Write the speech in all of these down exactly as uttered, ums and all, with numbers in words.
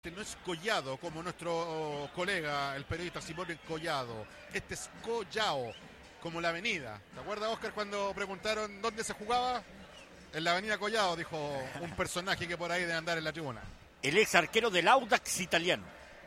Este no es Collado, como nuestro colega, el periodista Simón Collado. Este es Collao, como la avenida. ¿Te acuerdas, Oscar, cuando preguntaron dónde se jugaba? En la avenida Collado, dijo un personaje que por ahí debe andar en la tribuna. El ex arquero del Audax italiano.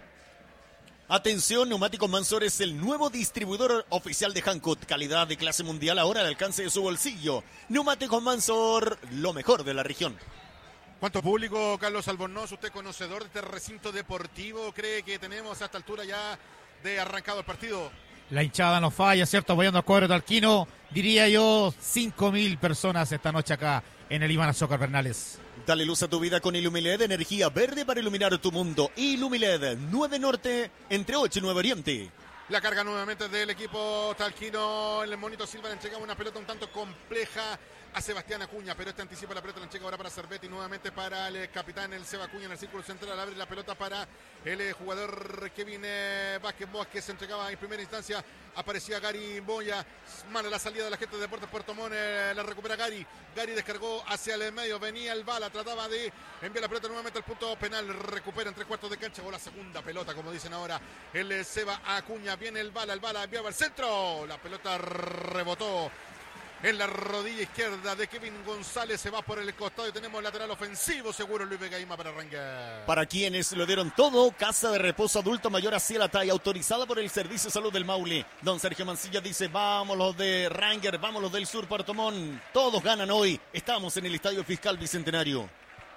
Atención, Neumáticos Mansor es el nuevo distribuidor oficial de Hankook. Calidad de clase mundial ahora al alcance de su bolsillo. Neumáticos Mansor, lo mejor de la región. ¿Cuánto público, Carlos Albornoz? Usted conocedor de este recinto deportivo, ¿cree que tenemos a esta altura ya de arrancado el partido? La hinchada no falla, ¿cierto? Apoyando al cuadro talquino, diría yo, cinco mil personas esta noche acá en el Iván Azócar Bernales. Dale luz a tu vida con Ilumiled, energía verde para iluminar tu mundo. Ilumiled, nueve Norte, entre ocho y nueve Oriente. La carga nuevamente del equipo talquino. El Monito Silva le entregaba una pelota un tanto compleja a Sebastián Acuña, pero este anticipa la pelota, la entrega ahora para Cervetti, nuevamente para el capitán, el Seba Acuña en el círculo central, abre la pelota para el jugador Kevin eh, Vázquez Boas, que se entregaba en primera instancia, aparecía Gary Moya, mala la salida de la gente de Deportes Puerto Montt, eh, la recupera Gary, Gary descargó hacia el medio, venía el bala, trataba de enviar la pelota nuevamente al punto penal, recupera en tres cuartos de cancha, o la segunda pelota, como dicen ahora, el Seba Acuña, viene el bala, el bala enviaba al centro, la pelota rebotó en la rodilla izquierda de Kevin González, se va por el costado y tenemos lateral ofensivo seguro Luis Vegaima para arrancar. Para quienes lo dieron todo, Casa de Reposo Adulto Mayor hacia la talla, autorizada por el Servicio de Salud del Maule. Don Sergio Mancilla dice, vamos los de Ranger, vamos los del Sur Puerto Montt, todos ganan hoy, estamos en el Estadio Fiscal Bicentenario.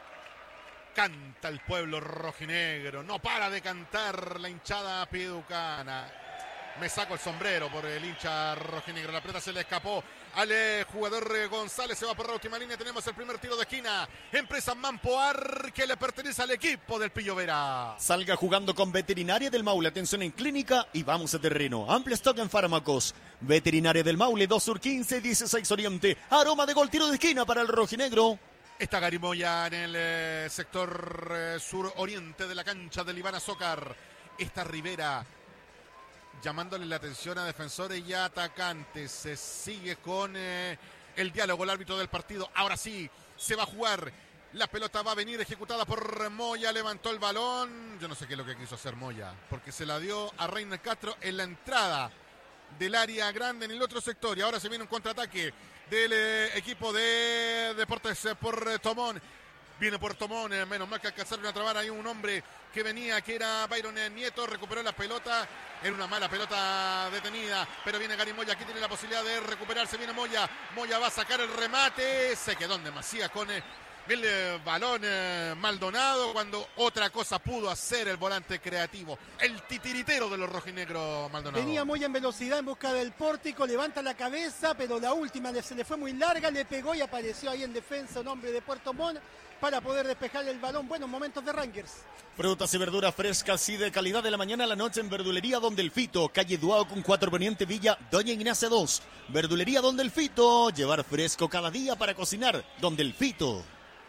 Canta el pueblo rojinegro, no para de cantar la hinchada pieducana. Me saco el sombrero por el hincha rojinegro. La pelota se le escapó al eh, jugador eh, González. Se va por la última línea. Tenemos el primer tiro de esquina. Empresa Mampoar, que le pertenece al equipo del Pillo Vera. Salga jugando con Veterinaria del Maule. Atención en clínica y vamos a terreno. Amplio stock en fármacos. Veterinaria del Maule, dos Sur quince, dieciséis Oriente. Aroma de gol, tiro de esquina para el rojinegro. Está Gary Moya en el eh, sector eh, sur oriente de la cancha del Iván Azócar. Está Rivera llamándole la atención a defensores y atacantes. Se sigue con eh, el diálogo, el árbitro del partido. Ahora sí, se va a jugar. La pelota va a venir ejecutada por Moya. Levantó el balón. Yo no sé qué es lo que quiso hacer Moya, porque se la dio a Reiner Castro en la entrada del área grande en el otro sector. Y ahora se viene un contraataque del eh, equipo de Deportes eh, Puerto Montt. Viene Puerto Montt, eh, menos mal que alcanzaron a trabar ahí un hombre que venía, que era Byron Nieto, recuperó la pelota, era una mala pelota detenida, pero viene Gary Moya, aquí tiene la posibilidad de recuperarse, viene Moya, Moya va a sacar el remate, se quedó en demasía con eh, el eh, balón eh, Maldonado, cuando otra cosa pudo hacer el volante creativo, el titiritero de los rojinegros Maldonado. Venía Moya en velocidad en busca del pórtico, levanta la cabeza, pero la última se le fue muy larga, le pegó y apareció ahí en defensa un hombre de Puerto Montt para poder despejar el balón. Buenos momentos de Rangers. Frutas y verduras frescas y de calidad de la mañana a la noche en Verdulería Don Delfito, calle Duao con cuatro Poniente, Villa Doña Ignacia dos. Verdulería Don Delfito, llevar fresco cada día para cocinar. Don Delfito.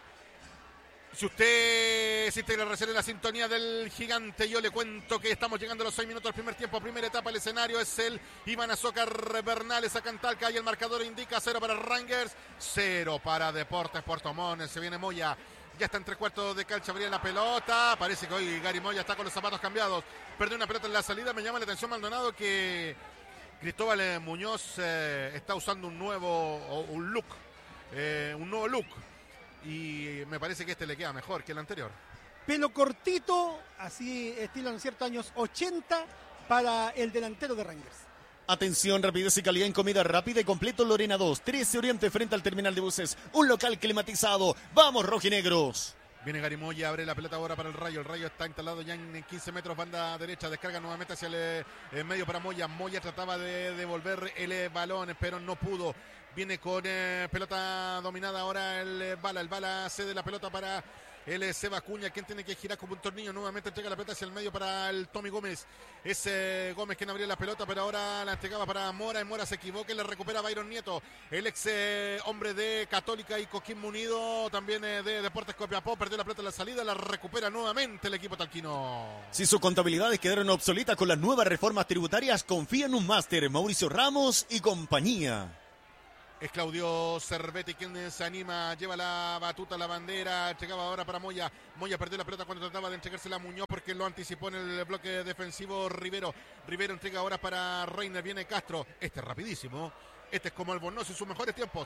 Si usted se integra recién en la sintonía del gigante, yo le cuento que estamos llegando a los seis minutos del primer tiempo, primera etapa. El escenario es el Iván Azócar Bernales a Cantalca y el marcador indica cero para Rangers, cero para Deportes Puerto Montt. Se viene Moya, ya está en tres cuartos de cancha, abría la pelota. Parece que hoy Gary Moya está con los zapatos cambiados. Perdió una pelota en la salida. Me llama la atención, Maldonado, que Cristóbal Muñoz eh, está usando un nuevo un look, eh, un nuevo look. Y me parece que este le queda mejor que el anterior. Pelo cortito, así estilo en ciertos años ochenta para el delantero de Rangers. Atención, rapidez y calidad en comida rápida y completo Lorena dos, trece Oriente frente al terminal de buses. Un local climatizado. ¡Vamos, rojinegros! Viene Gary Moya, abre la pelota ahora para el Rayo. El Rayo está instalado ya en quince metros, banda derecha. Descarga nuevamente hacia el, el medio para Moya. Moya trataba de devolver el eh, balón, pero no pudo. Viene con eh, pelota dominada ahora el eh, Bala. El Bala cede la pelota para el eh, Seba Acuña, quien tiene que girar como un tornillo. Nuevamente entrega la pelota hacia el medio para el Tommy Gómez. Es eh, Gómez quien abría la pelota, pero ahora la entregaba para Mora. Y Mora se equivoca y le recupera Byron Nieto, el ex eh, hombre de Católica y Coquimbo Unido, también eh, de Deportes Copiapó. Perdió la pelota en la salida, la recupera nuevamente el equipo talquino. Si sus contabilidades quedaron obsoletas con las nuevas reformas tributarias, confía en un máster, Mauricio Ramos y compañía. Es Claudio Cervetti quien se anima, lleva la batuta, la bandera, entregaba ahora para Moya. Moya perdió la pelota cuando trataba de entregársela a Muñoz porque lo anticipó en el bloque defensivo Rivero. Rivero entrega ahora para Reiner, viene Castro. Este es rapidísimo. Este es como Albornoz en sus mejores tiempos.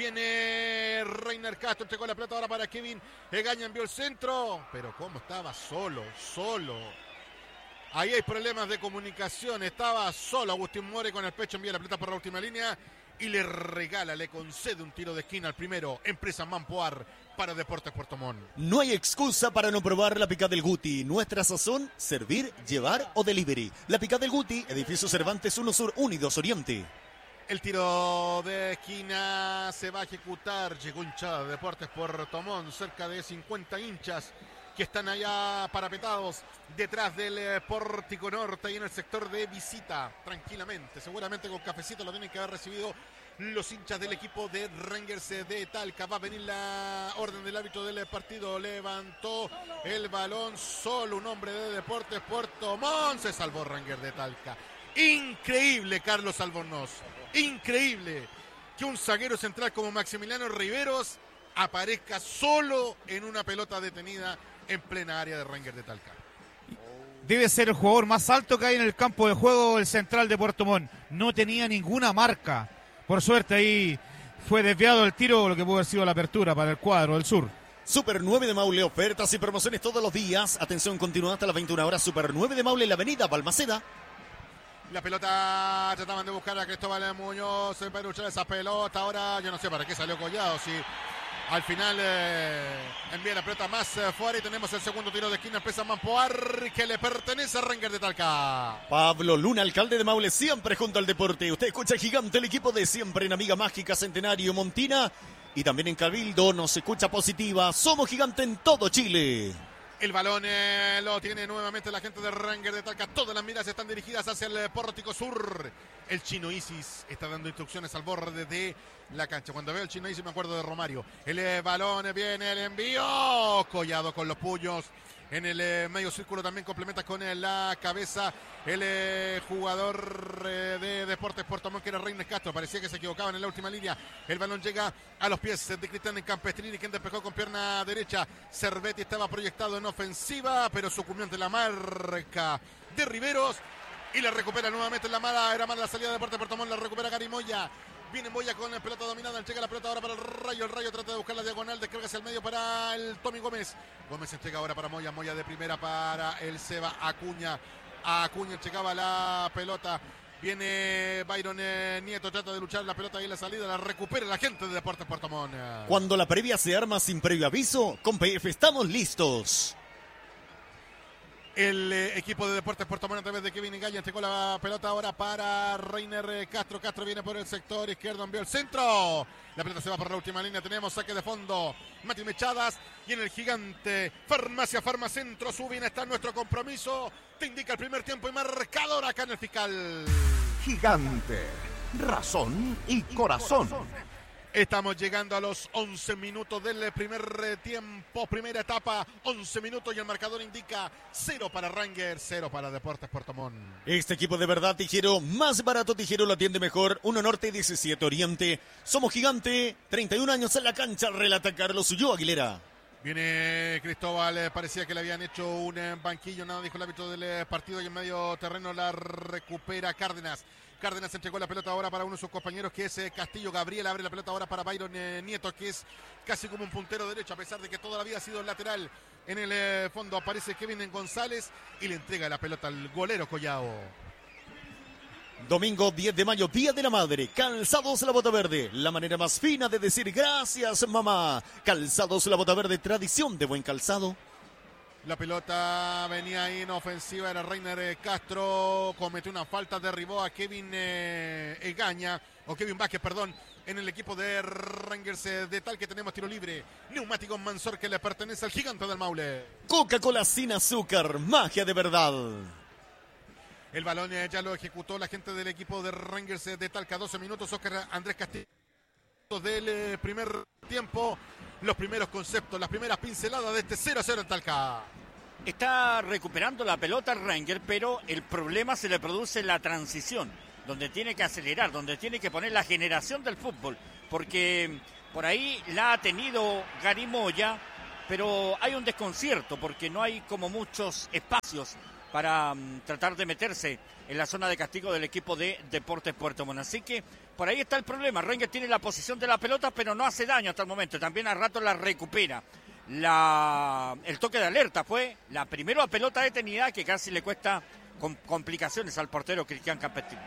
Viene Reiner Castro, entregó la pelota ahora para Kevin Egaña, envió el centro. Pero cómo estaba solo, solo. Ahí hay problemas de comunicación. Estaba solo Agustín More con el pecho, envía la pelota por la última línea. Y le regala, le concede un tiro de esquina al primero. Empresa Mampoar para Deportes Puerto Montt. No hay excusa para no probar la picada del Guti. Nuestra sazón, servir, llevar o delivery. La picada del Guti, edificio Cervantes uno Sur, uno y dos Oriente. El tiro de esquina se va a ejecutar. Llegó hinchada de Deportes Puerto Montt, cerca de cincuenta hinchas que están allá parapetados detrás del pórtico norte y en el sector de visita, tranquilamente, seguramente con cafecito lo tienen que haber recibido los hinchas del equipo de Rangers de Talca. Va a venir la orden del árbitro del partido, levantó el balón, solo un hombre de Deportes Puerto Montt, se salvó Rangers de Talca. Increíble Carlos Albornoz, increíble que un zaguero central como Maximiliano Riveros aparezca solo en una pelota detenida en plena área de Rangers de Talca. Debe ser el jugador más alto que hay en el campo de juego, el central de Puerto Montt. No tenía ninguna marca. Por suerte ahí fue desviado el tiro, lo que pudo haber sido la apertura para el cuadro del sur. Super nueve de Maule, ofertas y promociones todos los días. Atención, continúa hasta las veintiuna horas. Super nueve de Maule en la avenida Balmaceda. La pelota, trataban de buscar a Cristóbal Muñoz para luchar esa pelota. Ahora yo no sé para qué salió Collado, si al final eh, envía la pelota más eh, fuera y tenemos el segundo tiro de esquina. Empieza Mampoar, que le pertenece a Rangers de Talca. Pablo Luna, alcalde de Maule, siempre junto al deporte. Usted escucha Gigante, el equipo de siempre en Amiga Mágica, Centenario, Montina. Y también en Cabildo nos escucha Positiva. Somos Gigante en todo Chile. El balón eh, lo tiene nuevamente la gente de Rangers de Talca. Todas las miradas están dirigidas hacia el pórtico sur. El chino Isis está dando instrucciones al borde de la cancha. Cuando veo el chino Isis me acuerdo de Romario. El eh, balón viene, el envío. Collado con los puños. En el eh, medio círculo también complementa con eh, la cabeza el eh, jugador eh, de Deportes Puerto Montt, que era Reiner Castro. Parecía que se equivocaban en la última línea. El balón llega a los pies de Cristian Campestrini, quien despejó con pierna derecha. Cervetti estaba proyectado en ofensiva, pero sucumbió ante la marca de Riveros. Y la recupera nuevamente en la mala. Era mala la salida de Deportes Puerto Montt. La recupera Gary Moya. Viene Moya con la pelota dominada, llega la pelota ahora para el Rayo, el Rayo trata de buscar la diagonal, descarga hacia el medio para el Tommy Gómez. Gómez entrega ahora para Moya, Moya de primera para el Seba Acuña. Acuña entregaba la pelota, viene Byron eh, Nieto, trata de luchar la pelota ahí en la salida, la recupera la gente de Deportes Puerto Montt. Cuando la previa se arma sin previo aviso, con P F estamos listos. El eh, equipo de Deportes Puerto Montt a través de Kevin Egaña entregó la pelota ahora para Reiner Castro. Castro viene por el sector izquierdo, envió el centro. La pelota se va por la última línea. Tenemos saque de fondo. Mati Mechadas y en el Gigante Farmacia Farmacentro. Su bienestar está nuestro compromiso. Te indica el primer tiempo y marcador acá en el fiscal. Gigante, razón y corazón. Estamos llegando a los once minutos del primer tiempo, primera etapa, once minutos y el marcador indica cero para Rangers, cero para Deportes Puerto Montt. Este equipo de verdad, Tijero, más barato Tijero, lo atiende mejor. uno Norte, diecisiete Oriente. Somos Gigante, treinta y un años en la cancha, relata Carlos Ulloa Aguilera. Viene Cristóbal, parecía que le habían hecho un banquillo, nada dijo el árbitro del partido y en medio terreno la recupera Cárdenas. Cárdenas entregó la pelota ahora para uno de sus compañeros, que es Castillo. Gabriel abre la pelota ahora para Byron eh, Nieto, que es casi como un puntero derecho, a pesar de que toda la vida ha sido lateral. En el eh, fondo aparece Kevin González y le entrega la pelota al golero Collao. Domingo diez de mayo, Día de la Madre. Calzados La Bota Verde, la manera más fina de decir gracias, mamá. Calzados La Bota Verde, tradición de buen calzado. La pelota venía ahí en ofensiva, era Reiner Castro, cometió una falta, derribó a Kevin eh, Egaña, o Kevin Vázquez, perdón, en el equipo de Rangers de Tal, que tenemos tiro libre. Neumático Mansor, que le pertenece al Gigante del Maule. Coca-Cola sin azúcar, magia de verdad. El balón eh, ya lo ejecutó la gente del equipo de Rangers de Talca, doce minutos, Oscar Andrés Castillo del eh, primer tiempo. Los primeros conceptos, las primeras pinceladas de este cero a cero en Talca. Está recuperando la pelota Ranger, pero el problema se le produce en la transición, donde tiene que acelerar, donde tiene que poner la generación del fútbol. porque por ahí la ha tenido Gary Moya, pero hay un desconcierto porque no hay como muchos espacios para um, tratar de meterse en la zona de castigo del equipo de Deportes Puerto Montt. Así que por ahí está el problema. Rangers tiene la posición de la pelota, pero no hace daño hasta el momento. También a rato la recupera. La, el toque de alerta fue la primera pelota detenida que casi le cuesta con, complicaciones al portero Cristian Campestrini.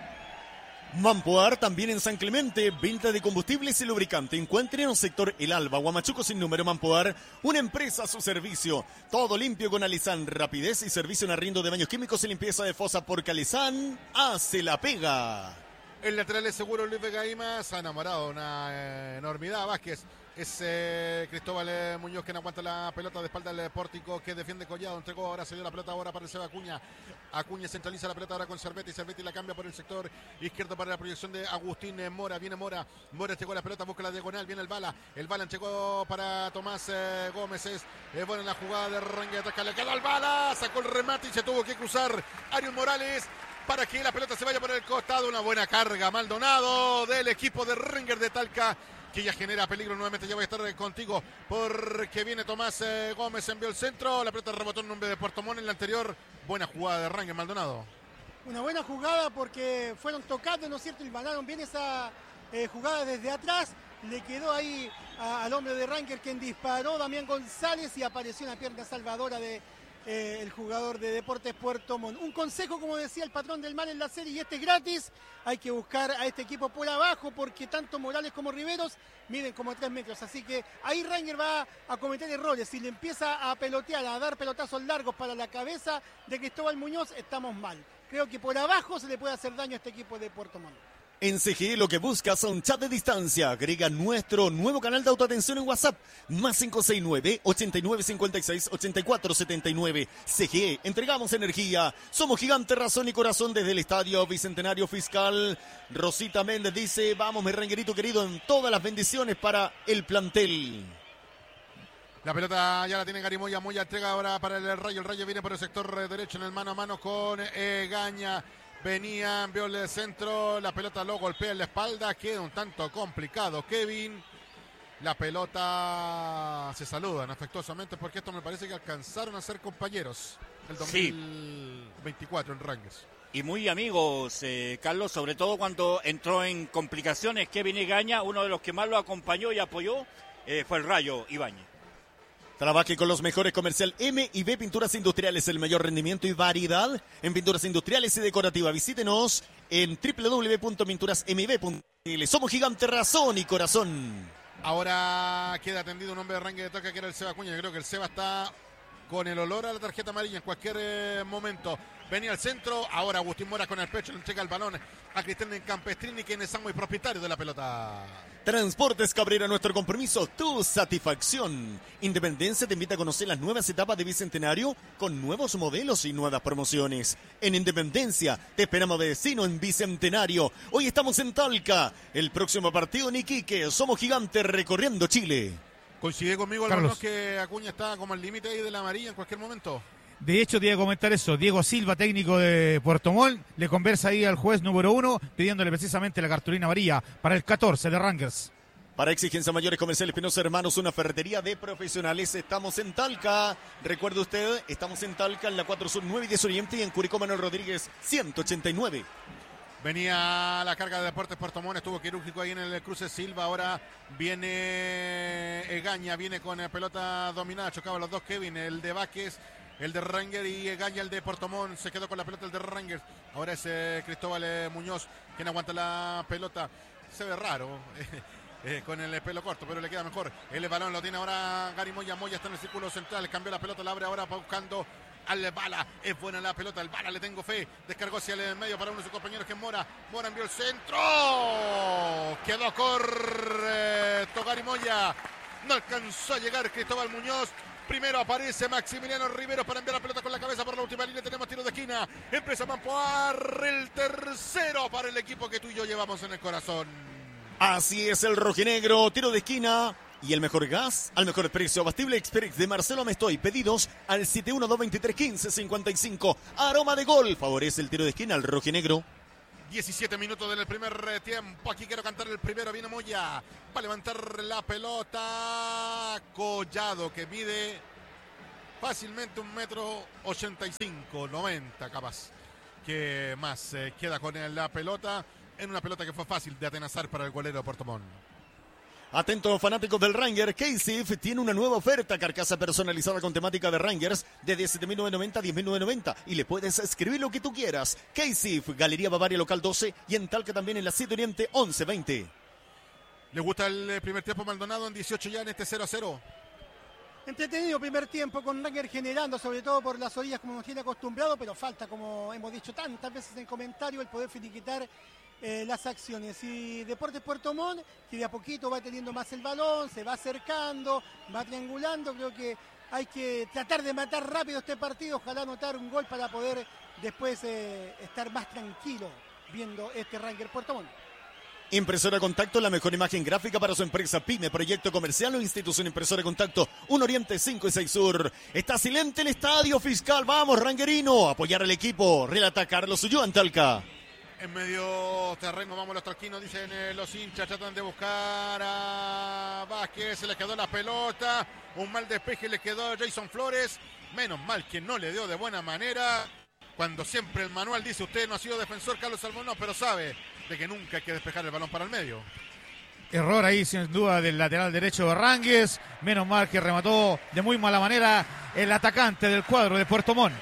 Mampoar también en San Clemente, venta de combustibles y lubricante. Encuentre en el sector El Alba, Huamachuco sin número. Mampoar, una empresa a su servicio. Todo limpio con Alizán, rapidez y servicio en arriendo de baños químicos y limpieza de fosa, porque Alizán hace la pega. El lateral es seguro Luis Vega Ima, se ha enamorado una eh, enormidad. Vázquez es eh, Cristóbal eh, Muñoz quien aguanta la pelota de espalda del pórtico que defiende Collado, entregó, ahora se dio la pelota ahora para el Seba Acuña. Acuña centraliza la pelota ahora con Cervetti, Cervetti la cambia por el sector izquierdo para la proyección de Agustín eh, Mora, viene Mora, Mora entregó la pelota, busca la diagonal, viene el Bala, el Bala entregó para Tomás eh, Gómez, es eh, bueno en la jugada de Rangers, le quedó al Bala, sacó el remate y se tuvo que cruzar Ariel Morales para que la pelota se vaya por el costado. Una buena carga, Maldonado, del equipo de Rangers de Talca, que ya genera peligro nuevamente. Ya voy a estar contigo porque viene Tomás eh, Gómez, envió el centro, la pelota rebotó en nombre de Puerto Montt en la anterior. Buena jugada de Rangers, Maldonado. Una buena jugada porque fueron tocando, ¿no es cierto? Y ganaron bien esa eh, jugada desde atrás. Le quedó ahí a, al hombre de Rangers quien disparó, Damián González, y apareció una pierna salvadora de Eh, el jugador de Deportes Puerto Montt. Un consejo, como decía el patrón del mal en la serie, y este es gratis, hay que buscar a este equipo por abajo porque tanto Morales como Riveros miden como tres metros, así que ahí Ranger va a cometer errores. Si le empieza a pelotear, a dar pelotazos largos para la cabeza de Cristóbal Muñoz, estamos mal. Creo que por abajo se le puede hacer daño a este equipo de Puerto Montt. En C G E lo que buscas es un chat de distancia. Agrega nuestro nuevo canal de autoatención en WhatsApp. Más cinco seis nueve, ochenta y nueve cincuenta y seis, ochenta y cuatro setenta y nueve. C G E, entregamos energía. Somos Gigante, razón y corazón desde el Estadio Bicentenario Fiscal. Rosita Méndez dice, vamos mi ranguerito querido, en todas las bendiciones para el plantel. La pelota ya la tiene Gary Moya. Moya entrega ahora para el Rayo. El Rayo viene por el sector derecho en el mano a mano con Egaña. Venía, envió el centro, la pelota lo golpea en la espalda, queda un tanto complicado Kevin. La pelota se saludan afectuosamente porque esto me parece que alcanzaron a ser compañeros el dos mil veinticuatro sí. En Rangers. Y muy amigos, eh, Carlos, sobre todo cuando entró en complicaciones Kevin Egaña, uno de los que más lo acompañó y apoyó eh, fue el Rayo Ibáñez. Trabaje con los mejores comercial M y B Pinturas Industriales, el mayor rendimiento y variedad en pinturas industriales y decorativas. Visítenos en doble u doble u doble u punto pinturas m b punto c l. Somos Gigante, razón y corazón. Ahora queda atendido un hombre de Rangers de Talca que era el Seba Acuña. Yo creo que el Seba está con el olor a la tarjeta amarilla en cualquier eh, momento. Venía al centro, ahora Agustín Mora con el pecho, le entrega el balón a Cristian Campestrini, quien es amo y propietario de la pelota. Transportes Cabrera, nuestro compromiso, tu satisfacción. Independencia te invita a conocer las nuevas etapas de Bicentenario con nuevos modelos y nuevas promociones. En Independencia te esperamos de vecino en Bicentenario. Hoy estamos en Talca, el próximo partido en Iquique. Somos Gigantes recorriendo Chile. ¿Coincide conmigo, Carlos, que Acuña está como al límite ahí de la amarilla en cualquier momento? De hecho, te iba a comentar eso. Diego Silva, técnico de Puerto Montt, le conversa ahí al juez número uno, pidiéndole precisamente la cartulina amarilla para el catorce de Rangers. Para exigencia mayores comerciales Pinoza Hermanos, una ferretería de profesionales. Estamos en Talca. Recuerde usted, estamos en Talca, en la cuatro Sur nueve y diez Oriente, y en Curicó Manuel Rodríguez ciento ochenta y nueve. Venía la carga de Deportes Puerto Montt, estuvo quirúrgico ahí en el cruce Silva, ahora viene Egaña, viene con pelota dominada, chocaban los dos Kevin, el de Vázquez, el de Rangers, y Egaña el de Puerto Montt, se quedó con la pelota el de Rangers. Ahora es eh, Cristóbal eh, Muñoz quien aguanta la pelota, se ve raro eh, con el pelo corto, pero le queda mejor. El balón lo tiene ahora Gary Moya, Moya está en el círculo central, cambió la pelota, la abre ahora buscando al Bala, es buena la pelota, el Bala le tengo fe, descargó hacia el medio para uno de sus compañeros que es Mora, Mora envió el centro, quedó corto Gary Moya, no alcanzó a llegar Cristóbal Muñoz. Primero aparece Maximiliano Riveros para enviar la pelota con la cabeza por la última línea. Tenemos tiro de esquina. Empresa Mampoar, el tercero para el equipo que tú y yo llevamos en el corazón. Así es el rojinegro, tiro de esquina. Y el mejor gas al mejor precio. Abastible Express de Marcelo Mestoy. Pedidos al siete uno dos dos tres uno cinco cinco cinco. Aroma de gol. Favorece el tiro de esquina al rojinegro. diecisiete minutos del primer tiempo. Aquí quiero cantar el primero. Viene Moya. Va a levantar la pelota. Collado, que mide fácilmente un metro ochenta y cinco, noventa capaz. Que más eh, queda con la pelota. En una pelota que fue fácil de atenazar para el golero de Puerto Montt. Atentos fanáticos del Ranger, K-Sif tiene una nueva oferta, carcasa personalizada con temática de Rangers de diecisiete mil novecientos noventa a diez mil novecientos noventa y le puedes escribir lo que tú quieras. K-Sif, Galería Bavaria Local doce y en Talca también en la siete Oriente once veinte. ¿Le gusta el primer tiempo Maldonado en dieciocho ya en este cero a cero? Entretenido primer tiempo con Ranger generando, sobre todo por las orillas como nos tiene acostumbrado, pero falta, como hemos dicho tantas veces en comentario, el poder finiquitar Eh, las acciones. Y Deportes Puerto Montt, que de a poquito va teniendo más el balón, se va acercando, va triangulando. Creo que hay que tratar de matar rápido este partido, ojalá anotar un gol para poder después eh, estar más tranquilo viendo este Ranger Puerto Montt. Impresora Contacto, la mejor imagen gráfica para su empresa, pyme, proyecto comercial o institución. Impresora Contacto, un Oriente cinco y seis Sur. Está silente el estadio Fiscal. Vamos, Rangerino, apoyar al equipo. Relata Carlos Ulloa en Talca. En medio terreno, vamos los talquinos, dicen eh, los hinchas, tratan de buscar a Vázquez, se le quedó la pelota, un mal despeje le quedó a Jason Flores, menos mal que no le dio de buena manera, cuando siempre el manual dice, usted no ha sido defensor, Carlos Albornoz, pero sabe de que nunca hay que despejar el balón para el medio. Error ahí sin duda del lateral derecho de Rangers, menos mal que remató de muy mala manera el atacante del cuadro de Puerto Montt.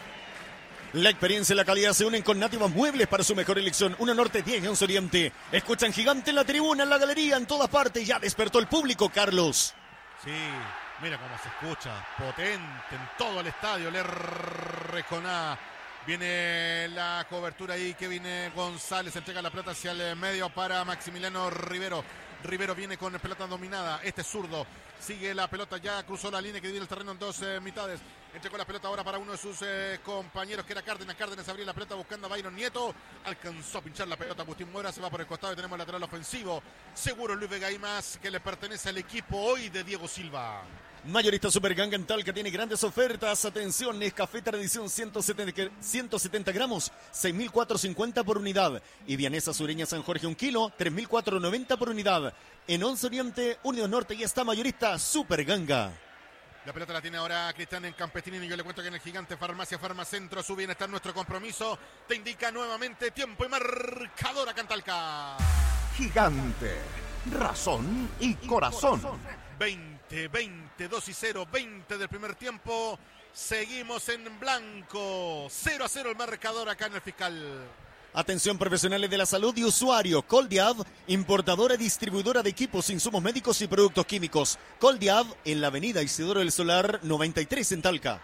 La experiencia y la calidad se unen con Nativas Muebles para su mejor elección. Uno Norte, diez y once Oriente. Escuchan gigante en la tribuna, en la galería, en todas partes. Ya despertó el público, Carlos. Sí, mira cómo se escucha. Potente en todo el estadio. Le reconá. Viene la cobertura ahí. Kevin González entrega la pelota hacia el medio para Maximiliano Rivero. Rivero viene con pelota dominada. Este es zurdo. Sigue la pelota, ya cruzó la línea que divide el terreno en dos eh, mitades. Entregó la pelota ahora para uno de sus eh, compañeros, que era Cárdenas. Cárdenas abrió la pelota buscando a Byron Nieto. Alcanzó a pinchar la pelota. Agustín Mora se va por el costado y tenemos el lateral ofensivo. Seguro Luis Vega y más, que le pertenece al equipo hoy de Diego Silva. Mayorista Superganga en Talca tiene grandes ofertas. Atención, Nescafé Tradición ciento setenta gramos, seis mil cuatrocientos cincuenta por unidad. Y Vianesa Sureña San Jorge un kilo, tres mil cuatrocientos noventa por unidad. En once Oriente, Unidos Norte y está Mayorista Superganga. La pelota la tiene ahora Cristian en Campestrini. Yo le cuento que en el gigante Farmacia Farmacentro su bienestar, nuestro compromiso. Te indica nuevamente tiempo y marcador acá en Talca. Gigante, razón y corazón. veinte, veinte, dos y cero, veinte del primer tiempo. Seguimos en blanco. cero a cero el marcador acá en el Fiscal. Atención, profesionales de la salud y usuario. Coldiab, importadora y distribuidora de equipos, insumos médicos y productos químicos. Coldiab en la avenida Isidoro del Solar noventa y tres en Talca.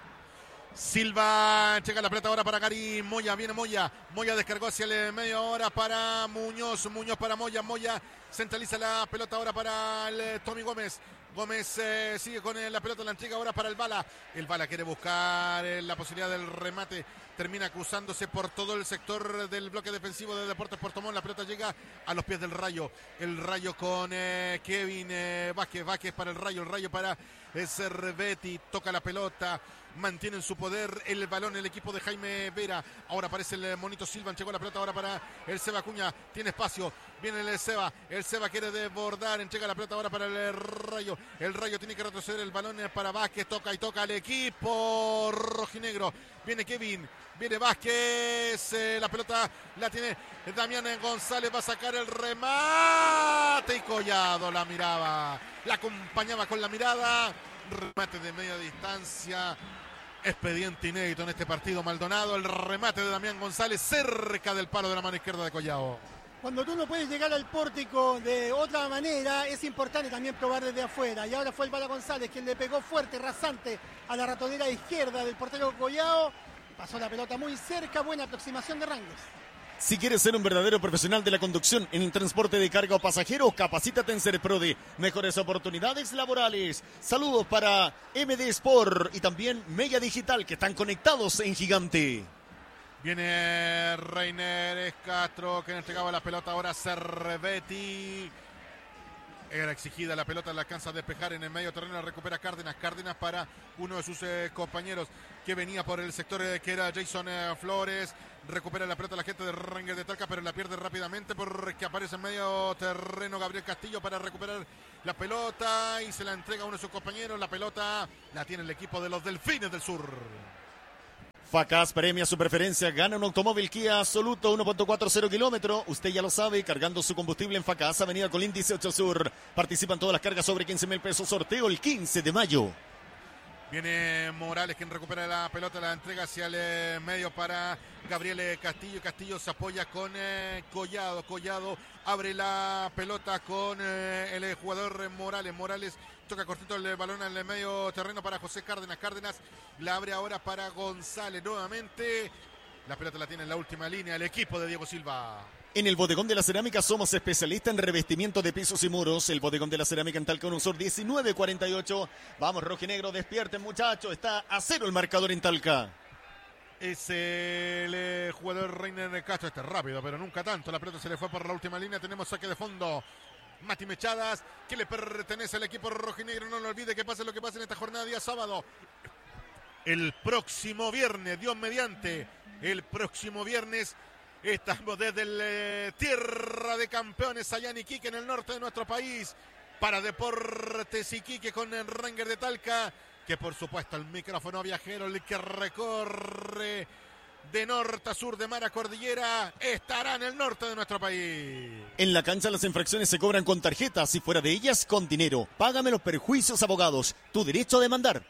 Silva llega la pelota ahora para Gary Moya. Viene Moya. Moya descargó hacia el medio ahora para Muñoz. Muñoz para Moya. Moya centraliza la pelota ahora para el Tommy Gómez. Gómez eh, sigue con la pelota, la entrega ahora para el Bala. El Bala quiere buscar eh, la posibilidad del remate. Termina cruzándose por todo el sector del bloque defensivo de Deportes Puerto Montt. La pelota llega a los pies del Rayo. El Rayo con eh, Kevin eh, Vázquez. Vázquez para el Rayo. El Rayo para Cervetti. Toca la pelota. Mantiene en su poder el balón el equipo de Jaime Vera. Ahora aparece el Monito Silva. Entregó la pelota ahora para el Seba Acuña. Tiene espacio. Viene el Seba. El Seba quiere desbordar. Entrega la pelota ahora para el Rayo. El Rayo tiene que retroceder el balón para Vázquez. Toca y toca al equipo rojinegro. Viene Kevin. Viene Vázquez. Eh, la pelota la tiene Damián González. Va a sacar el remate. Y Collado la miraba. La acompañaba con la mirada. Remate de media distancia. Expediente inédito en este partido. Maldonado, el remate de Damián González cerca del palo de la mano izquierda de Collado. Cuando tú no puedes llegar al pórtico de otra manera, es importante también probar desde afuera. Y ahora fue el Bala González quien le pegó fuerte, rasante a la ratonera izquierda del portero Collado. Pasó la pelota muy cerca, buena aproximación de Rangers. Si quieres ser un verdadero profesional de la conducción en el transporte de carga o pasajeros, capacítate en Serprode. Mejores oportunidades laborales. Saludos para M D Sport y también Mega Digital, que están conectados en Gigante. Viene Reiner Castro, que entregaba la pelota ahora a Cervetti. Era exigida la pelota, la alcanza a despejar en el medio terreno, la recupera Cárdenas. Cárdenas para uno de sus eh, compañeros que venía por el sector eh, que era Jason eh, Flores. Recupera la pelota la gente de Rangers de Talca, pero la pierde rápidamente porque aparece en medio terreno Gabriel Castillo para recuperar la pelota y se la entrega a uno de sus compañeros. La pelota la tiene el equipo de los Delfines del Sur. Facas premia su preferencia, gana un automóvil Kia Soluto uno punto cuarenta kilómetros. Usted ya lo sabe, cargando su combustible en Facas, Avenida Colín dieciocho Sur. Participan todas las cargas sobre quince mil pesos. Sorteo el quince de mayo. Viene Morales quien recupera la pelota, la entrega hacia el eh, medio para Gabriel Castillo. Castillo se apoya con eh, Collado. Collado abre la pelota con eh, el jugador Morales. Morales toca cortito el balón en el medio terreno para José Cárdenas. Cárdenas la abre ahora para González nuevamente. La pelota la tiene en la última línea el equipo de Diego Silva. En el Bodegón de la Cerámica somos especialistas en revestimiento de pisos y muros. El Bodegón de la Cerámica en Talca, Unusur diecinueve cuarenta y ocho. Vamos, rojinegro, despierten, muchachos. Está a cero el marcador en Talca. Es el eh, jugador Reiner Castro. Este es rápido, pero nunca tanto. La pelota se le fue por la última línea. Tenemos saque de fondo. Mati Mechadas, que le pertenece al equipo rojinegro. No lo olvide que pase lo que pase en esta jornada día sábado. El próximo viernes, Dios mediante, el próximo viernes estamos desde el eh, Tierra de Campeones allá en Iquique, en el norte de nuestro país, para Deportes Iquique con el Rangers de Talca, que por supuesto el micrófono viajero, el que recorre de norte a sur, de mar a cordillera, estará en el norte de nuestro país. En la cancha las infracciones se cobran con tarjetas y fuera de ellas con dinero. Págame los perjuicios, abogados. Tu derecho a demandar.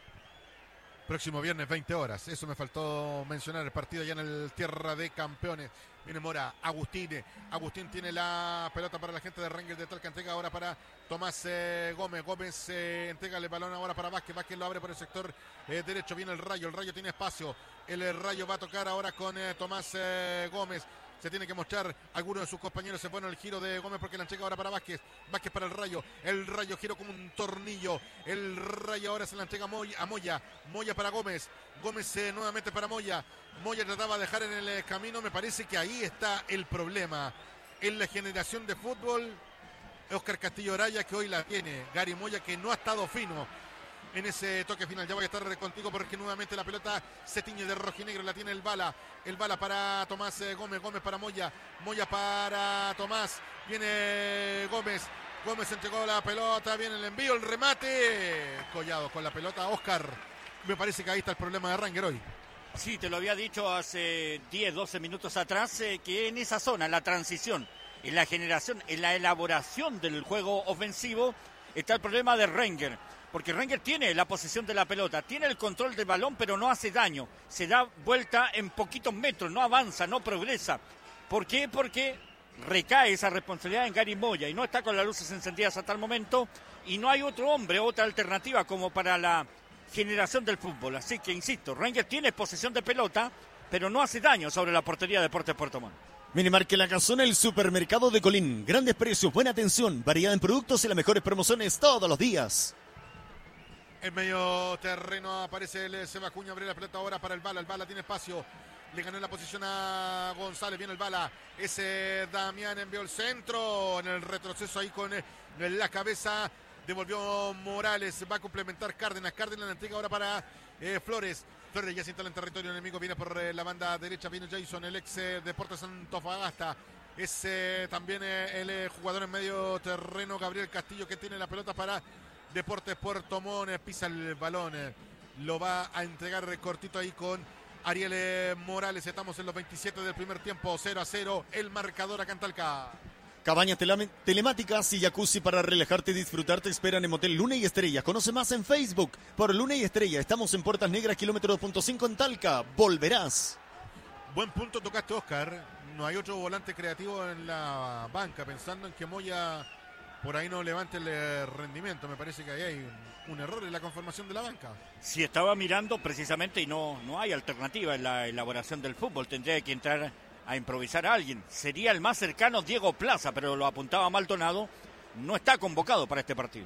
Próximo viernes, veinte horas. Eso me faltó mencionar. El partido ya en el Tierra de Campeones. Viene Mora, Agustín. Agustín tiene la pelota para la gente de Rangers de Talca. Entrega ahora para Tomás eh, Gómez. Gómez eh, entrega el balón ahora para Vázquez. Vázquez lo abre por el sector eh, derecho. Viene el Rayo. El Rayo tiene espacio. El, el Rayo va a tocar ahora con eh, Tomás eh, Gómez. Se tiene que mostrar alguno de sus compañeros. Se pone el giro de Gómez porque la entrega ahora para Vázquez. Vázquez para el Rayo. El Rayo giro como un tornillo. El Rayo ahora se la entrega a Moya. A Moya. Moya para Gómez. Gómez eh, nuevamente para Moya. Moya trataba de dejar en el eh, camino. Me parece que ahí está el problema. En la generación de fútbol, Óscar Castillo Araya, que hoy la tiene. Gary Moya, que no ha estado fino en ese toque final. Ya voy a estar contigo porque nuevamente la pelota se tiñe de rojinegro. La tiene el Bala. El Bala para Tomás eh, Gómez. Gómez para Moya. Moya para Tomás. Viene Gómez. Gómez entregó la pelota. Viene el envío, el remate. Collado con la pelota. Óscar, me parece que ahí está el problema de Rangers hoy. Sí, te lo había dicho hace diez, doce minutos atrás, eh, que en esa zona, en la transición, en la generación, en la elaboración del juego ofensivo, está el problema de Rangers. Porque Rangers tiene la posesión de la pelota, tiene el control del balón, pero no hace daño. Se da vuelta en poquitos metros, no avanza, no progresa. ¿Por qué? Porque recae esa responsabilidad en Gary Moya y no está con las luces encendidas hasta el momento. Y no hay otro hombre, otra alternativa como para la generación del fútbol. Así que, insisto, Rangers tiene posesión de pelota, pero no hace daño sobre la portería de Deportes Puerto Montt. Minimarque La Casona, el supermercado de Colín. Grandes precios, buena atención, variedad en productos y las mejores promociones todos los días. En medio terreno aparece el Seba Acuña, abre la pelota ahora para el Bala. El Bala tiene espacio. Le ganó la posición a González. Viene el Bala. Ese Damián envió el centro. En el retroceso ahí con la cabeza. Devolvió Morales. Va a complementar Cárdenas. Cárdenas la entrega ahora para eh, Flores. Flores ya se instala en territorio enemigo. Viene por eh, la banda derecha. Viene Jason, el ex eh, Deportes Antofagasta. Es eh, también eh, el eh, jugador en medio terreno, Gabriel Castillo, que tiene la pelota para Deportes Puerto Montt. Pisa el balón, eh, lo va a entregar cortito ahí con Ariel eh, Morales. Estamos en los veintisiete del primer tiempo, cero a cero el marcador acá en Talca. Cabañas telem- telemáticas y jacuzzi para relajarte y disfrutar te esperan en Motel Luna y Estrella. Conoce más en Facebook por Luna y Estrella. Estamos en Puertas Negras, kilómetro dos punto cinco en Talca. Volverás. Buen punto tocaste, Óscar. No hay otro volante creativo en la banca, pensando en que Moya por ahí no levante el rendimiento. Me parece que ahí hay un, un error en la conformación de la banca. Si estaba mirando precisamente y no, no hay alternativa en la elaboración del fútbol, tendría que entrar a improvisar a alguien. Sería el más cercano Diego Plaza, pero lo apuntaba Maldonado. No está convocado para este partido.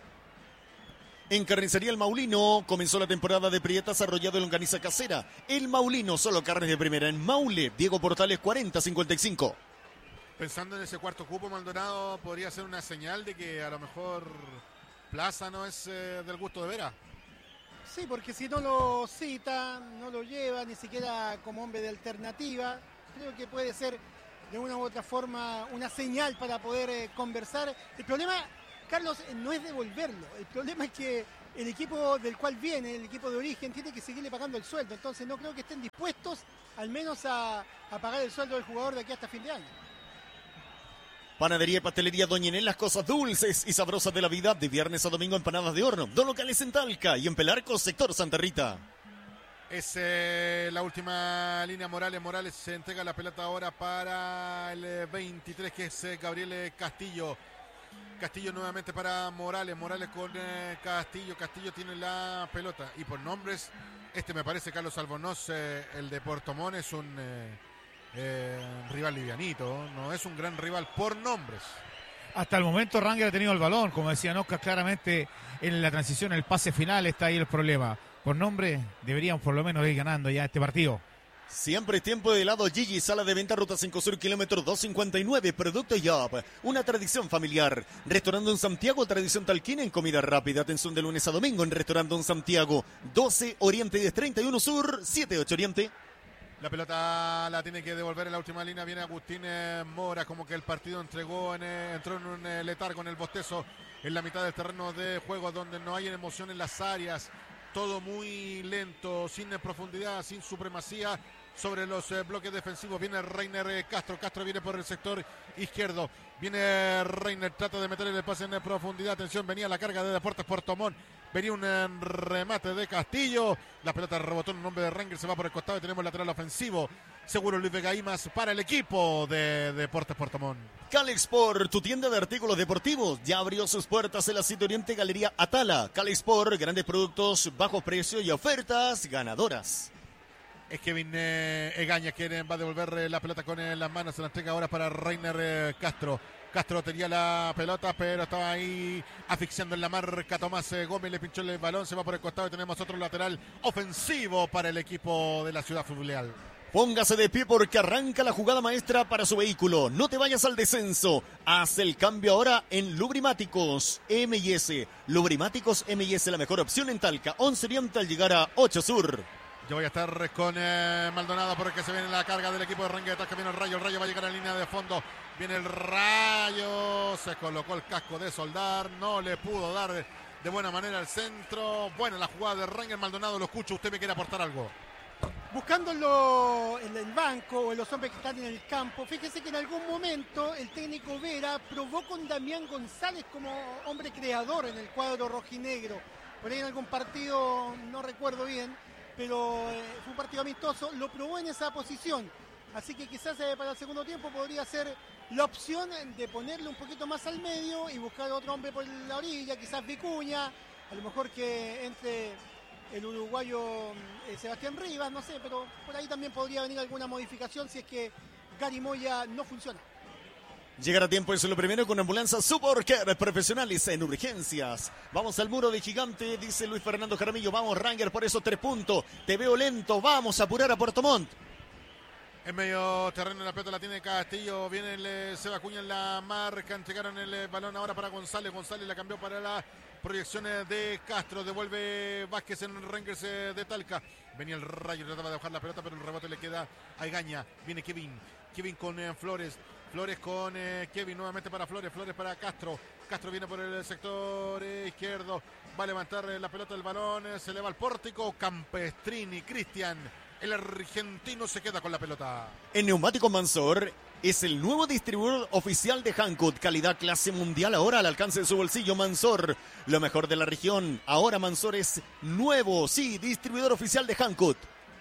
En Carnicería El Maulino comenzó la temporada de prietas arrollado en longaniza casera. El Maulino, solo carnes de primera en Maule. Diego Portales cuarenta cincuenta y cinco. Pensando en ese cuarto cupo, Maldonado podría ser una señal de que a lo mejor Plaza no es eh, del gusto de Vera. Sí, porque si no lo cita, no lo lleva ni siquiera como hombre de alternativa, creo que puede ser de una u otra forma una señal para poder eh, conversar. El problema, Carlos, no es devolverlo, el problema es que el equipo del cual viene, el equipo de origen, tiene que seguirle pagando el sueldo, entonces no creo que estén dispuestos al menos a, a pagar el sueldo del jugador de aquí hasta fin de año. Panadería y pastelería Doña Inés, las cosas dulces y sabrosas de la vida, de viernes a domingo empanadas de horno, dos locales en Talca y en Pelarco, sector Santa Rita. Es eh, la última línea. Morales, Morales se entrega la pelota ahora para el eh, veintitrés, que es eh, Gabriel eh, Castillo. Castillo nuevamente para Morales, Morales con eh, Castillo, Castillo tiene la pelota y por nombres, este me parece Carlos Albornoz, eh, el de Puerto Montt es un... Eh, Eh, rival livianito, no es un gran rival por nombres. Hasta el momento Ranger ha tenido el balón, como decía Oscar, claramente en la transición, el pase final está ahí el problema. Por nombre deberían por lo menos ir ganando ya este partido. Siempre es tiempo de helado Gigi, sala de venta Ruta cinco Sur, kilómetro doscientos cincuenta y nueve, Producto Job, una tradición familiar. Restaurando en Santiago, tradición talquina en comida rápida, atención de lunes a domingo en Restaurando en Santiago, doce Oriente, diez treinta y uno Sur, siete ocho Oriente. La pelota la tiene que devolver en la última línea. Viene Agustín eh, Mora, como que el partido entregó en, eh, entró en un eh, letargo, en el bostezo, en la mitad del terreno de juego, donde no hay emoción en las áreas. Todo muy lento, sin eh, profundidad, sin supremacía sobre los eh, bloques defensivos. Viene Reiner eh, Castro. Castro viene por el sector izquierdo. Viene Reiner, trata de meter el pase en eh, profundidad. Atención, venía la carga de Deportes Puerto Montt. Venía un eh, remate de Castillo. La pelota rebotó en un nombre de Ranger, se va por el costado y tenemos lateral ofensivo. Seguro Luis Vega Imas para el equipo de Deportes Puerto Montt. Calexport, tu tienda de artículos deportivos, ya abrió sus puertas en la Sitio Oriente Galería Atala. Calexport, grandes productos, bajos precios y ofertas ganadoras. Es Kevin eh, Egaña quien va a devolver eh, la pelota con eh, las manos. Se la entrega ahora para Reiner eh, Castro. Castro tenía la pelota, pero estaba ahí asfixiando en la marca Tomás eh, Gómez. Le pinchó el balón, se va por el costado y tenemos otro lateral ofensivo para el equipo de la Ciudad Fluvial. Póngase de pie porque arranca la jugada maestra para su vehículo. No te vayas al descenso. Haz el cambio ahora en Lubrimáticos M y S. Lubrimáticos M y S, la mejor opción en Talca. once Oriente al llegar a ocho Sur. Yo voy a estar con eh, Maldonado porque se viene la carga del equipo de Ranger de Talca. Viene el Rayo, el Rayo va a llegar a la línea de fondo. Viene el Rayo, se colocó el casco de Soldar, no le pudo dar de buena manera al centro. Buena la jugada de Ranger. Maldonado, lo escucho, usted me quiere aportar algo. Buscándolo en el banco o en los hombres que están en el campo, fíjese que en algún momento el técnico Vera probó con Damián González como hombre creador en el cuadro rojinegro. Por ahí en algún partido, no recuerdo bien, pero eh, fue un partido amistoso, lo probó en esa posición. Así que quizás eh, para el segundo tiempo podría ser la opción de ponerle un poquito más al medio y buscar otro hombre por la orilla, quizás Vicuña, a lo mejor que entre el uruguayo eh, Sebastián Rivas, no sé, pero por ahí también podría venir alguna modificación si es que Gary Moya no funciona. Llegar a tiempo es lo primero con ambulancias Supercare, profesionales en urgencias. Vamos al muro de gigante, dice Luis Fernando Jaramillo. Vamos Ranger por esos tres puntos. Te veo lento, vamos a apurar a Puerto Montt. En medio terreno la pelota la tiene Castillo, viene el eh, Seba Cuña en la marca, entregaron el eh, balón ahora para González, González la cambió para la proyección de Castro, devuelve Vázquez en Rangers eh, de Talca. Venía el Rayo, trataba de bajar la pelota, pero el rebote le queda a Egaña. Viene Kevin, Kevin con eh, Flores, Flores con eh, Kevin, nuevamente para Flores, Flores para Castro. Castro viene por el sector eh, izquierdo, va a levantar eh, la pelota del balón, eh, se le va al pórtico, Campestrini, Cristian. El argentino se queda con la pelota. En Neumáticos Mansor es el nuevo distribuidor oficial de Hankook. Calidad clase mundial ahora al alcance de su bolsillo. Mansor, lo mejor de la región. Ahora Mansor es nuevo, sí, distribuidor oficial de Hankook.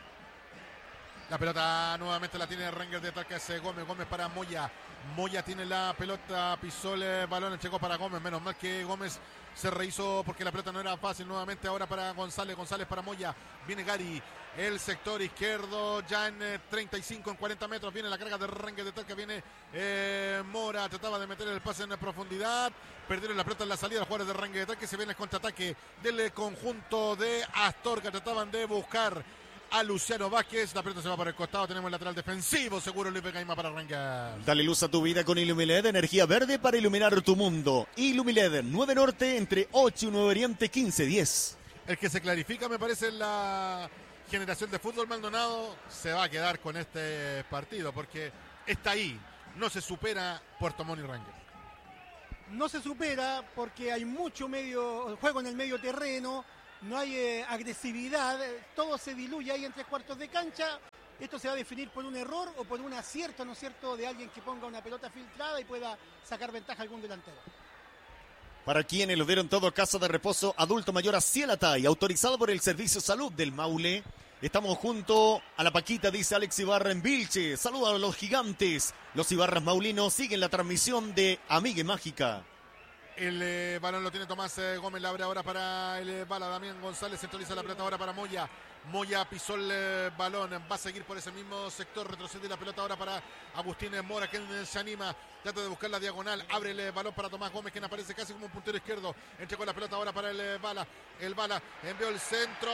La pelota nuevamente la tiene Ranger de Talca, es Gómez, Gómez para Moya. Moya tiene la pelota, pisó el balón, llegó para Gómez. Menos mal que Gómez se rehizo porque la pelota no era fácil. Nuevamente ahora para González, González para Moya. Viene Gary, el sector izquierdo, ya en eh, treinta y cinco, en cuarenta metros. Viene la carga de Ranger de Talca, viene eh, Mora, trataba de meter el pase en profundidad. Perdieron la pelota en la salida los jugadores de Ranger de Talca. Se viene el contraataque del conjunto de Astorga. Trataban de buscar a Luciano Vázquez. La pelota se va por el costado. Tenemos el lateral defensivo. Seguro Luis Gaima para arrancar. Dale luz a tu vida con Ilumiled, energía verde para iluminar tu mundo. Ilumiled, nueve Norte, entre ocho y nueve Oriente, quince diez. El que se clarifica, me parece, en la generación de fútbol Maldonado, se va a quedar con este partido, porque está ahí. No se supera Puerto Montt y Rangers. No se supera porque hay mucho medio juego en el medio terreno. No hay eh, agresividad, todo se diluye ahí en tres cuartos de cancha. Esto se va a definir por un error o por un acierto, ¿no es cierto?, de alguien que ponga una pelota filtrada y pueda sacar ventaja a algún delantero. Para quienes lo dieron todo, Casa de Reposo Adulto Mayor Acielatay, autorizado por el Servicio Salud del Maule. Estamos junto a la Paquita, dice Alex Ibarra en Vilche. Saludos a los gigantes. Los Ibarras maulinos siguen la transmisión de Amigue Mágica. El eh, balón lo tiene Tomás eh, Gómez, la abre ahora para el eh, bala. Damián González centraliza la pelota ahora para Moya. Moya pisó el eh, balón, va a seguir por ese mismo sector, retrocede la pelota ahora para Agustín Mora, que se anima, trata de buscar la diagonal, abre el eh, balón para Tomás Gómez, quien aparece casi como un puntero izquierdo, entregó la pelota ahora para el eh, bala, el bala envió el centro,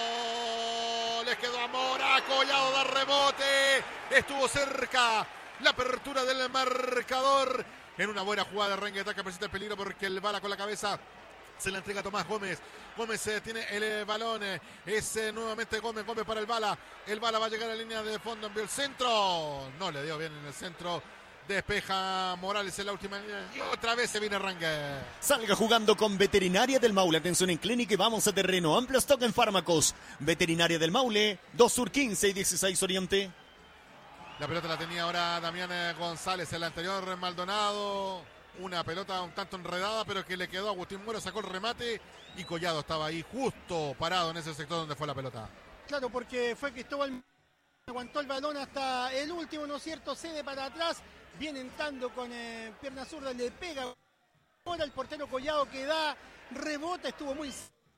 les quedó a Mora, Collado da rebote, estuvo cerca la apertura del marcador. En una buena jugada de Rengue ataca, presenta el peligro porque el bala con la cabeza se la entrega a Tomás Gómez. Gómez eh, tiene el eh, balón, eh, es eh, nuevamente Gómez, Gómez para el bala. El bala va a llegar a la línea de fondo, envió el centro. No le dio bien en el centro. Despeja Morales en la última línea. Y otra vez se viene Rengue. Salga jugando con Veterinaria del Maule. Atención en clínica y vamos a terreno. Amplio stock en fármacos. Veterinaria del Maule, dos Sur quince y dieciséis Oriente. La pelota la tenía ahora Damián González, el anterior Maldonado. Una pelota un tanto enredada, pero que le quedó a Agustín Mora, sacó el remate y Collado estaba ahí justo parado en ese sector donde fue la pelota. Claro, porque fue Cristóbal, aguantó el balón hasta el último, ¿no es cierto? Cede para atrás, viene entrando con eh, pierna zurda, le pega. Ahora el portero Collado que da, rebota, estuvo muy...